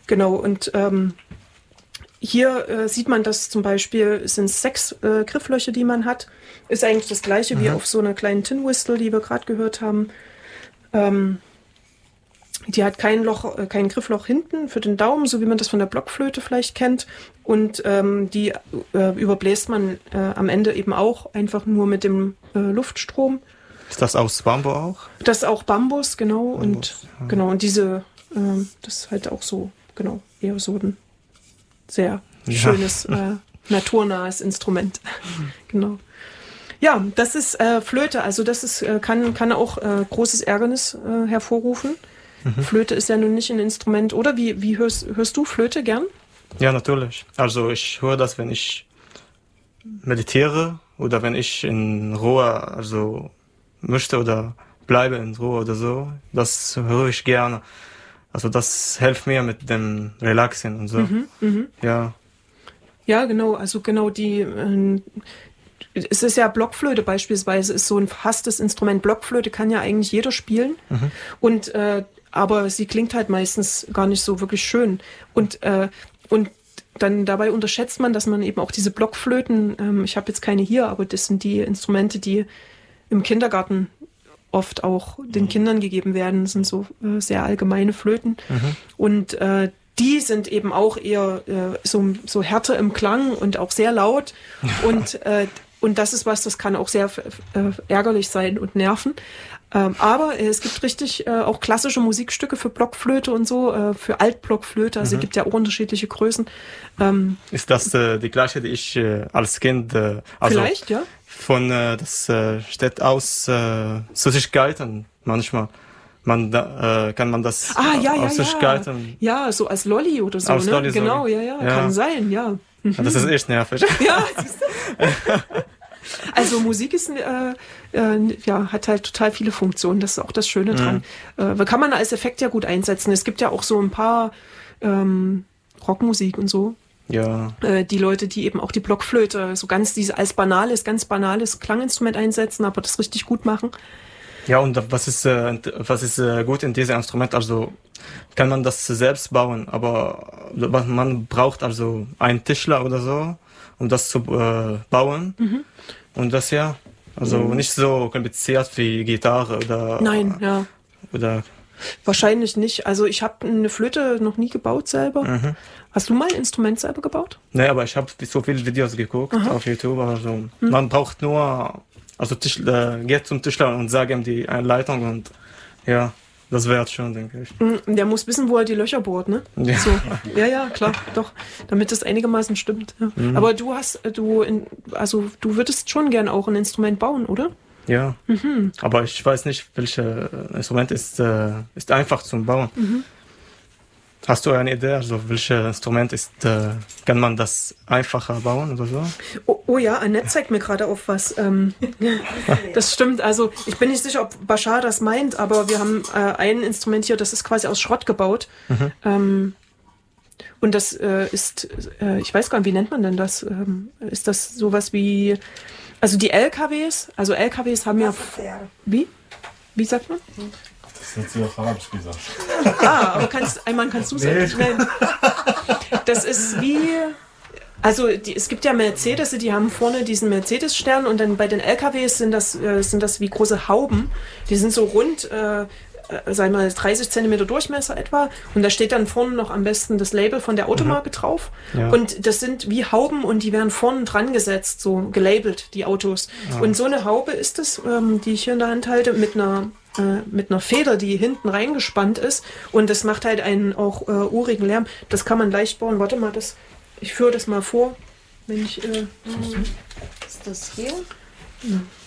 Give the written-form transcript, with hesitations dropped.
Genau, und hier sieht man, dass zum Beispiel sind 6 Grifflöcher, die man hat. Ist eigentlich das gleiche wie auf so einer kleinen Tin Whistle, die wir gerade gehört haben. Die hat kein Griffloch hinten für den Daumen, so wie man das von der Blockflöte vielleicht kennt. Und die überbläst man am Ende eben auch einfach nur mit dem Luftstrom. Ist das aus Bambus auch? Das ist auch Bambus, genau. Bambus, und genau, und diese, das ist halt auch so, genau, eher so ein sehr schönes, naturnahes Instrument. Genau. Ja, das ist Flöte. Also das ist, kann auch großes Ärgernis hervorrufen. Flöte ist ja nun nicht ein Instrument, oder? Wie hörst du Flöte gern? Ja, natürlich. Also ich höre das, wenn ich meditiere oder wenn ich in Ruhe also möchte oder bleibe in Ruhe oder so. Das höre ich gerne. Also das hilft mir mit dem Relaxen und so. Ja. Ja, genau. Also genau es ist ja Blockflöte beispielsweise, ist so ein verhasstes Instrument. Blockflöte kann ja eigentlich jeder spielen. Und aber sie klingt halt meistens gar nicht so wirklich schön. Und dann dabei unterschätzt man, dass man eben auch diese Blockflöten, ich habe jetzt keine hier, aber das sind die Instrumente, die im Kindergarten oft auch den Kindern gegeben werden. Das sind so sehr allgemeine Flöten. Und die sind eben auch eher so härter im Klang und auch sehr laut. Und das ist was, das kann auch sehr ärgerlich sein und nerven. Aber es gibt richtig auch klassische Musikstücke für Blockflöte und so, für Altblockflöte. Also es gibt ja auch unterschiedliche Größen. Ist das die gleiche, die ich als Kind... vielleicht, ja. Das steht aus Süßigkeiten manchmal. Kann man das aus Süßigkeiten... Ja, so als Lolli oder so, aus ne? Lolli, genau, ja, kann sein, ja. Das ist echt nervig. Ja, siehst du? Also Musik ist, hat halt total viele Funktionen. Das ist auch das Schöne dran. Kann man als Effekt ja gut einsetzen. Es gibt ja auch so ein paar Rockmusik und so. Ja. Die Leute, die eben auch die Blockflöte so ganz ganz banales Klanginstrument einsetzen, aber das richtig gut machen. Ja, und was ist gut in diesem Instrument? Also kann man das selbst bauen, aber man braucht also einen Tischler oder so, um das zu bauen. Und das nicht so kompliziert wie Gitarre oder... Nein, ja. Oder... Wahrscheinlich nicht. Also ich habe eine Flöte noch nie gebaut selber. Hast du mal ein Instrument selber gebaut? Nee, aber ich habe so viele Videos geguckt auf YouTube. Also man braucht nur... Also geht zum Tischler und sagt ihm die Anleitung und ja, das wäre schon, denke ich. Der muss wissen, wo er die Löcher bohrt, ne? Ja. So. Ja, klar, doch. Damit das einigermaßen stimmt. Ja. Aber du würdest schon gern auch ein Instrument bauen, oder? Ja, aber ich weiß nicht, welches Instrument ist einfach zum Bauen. Hast du eine Idee, also welches Instrument kann man das einfacher bauen oder so? Oh ja, Annette zeigt mir gerade auf was. Das stimmt, also ich bin nicht sicher, ob Bashar das meint, aber wir haben ein Instrument hier, das ist quasi aus Schrott gebaut. Und das ist, ich weiß gar nicht, wie nennt man denn das? Ist das sowas wie, also die LKWs haben ja... Wie? Wie sagt man? Das hat sie auf Arabisch gesagt. Aber kannst du es nennen? Das ist wie... Also es gibt ja Mercedes, die haben vorne diesen Mercedes-Stern und dann bei den LKWs sind das wie große Hauben. Die sind so rund, sagen wir mal 30 Zentimeter Durchmesser etwa und da steht dann vorne noch am besten das Label von der Automarke drauf. Ja. Und das sind wie Hauben und die werden vorne dran gesetzt, so gelabelt, die Autos. Ja. Und so eine Haube ist es, die ich hier in der Hand halte, mit einer Feder, die hinten reingespannt ist und das macht halt einen auch urigen Lärm. Das kann man leicht bauen. Warte mal, ich führe das mal vor. Wenn ich, Ist das hier? Ja.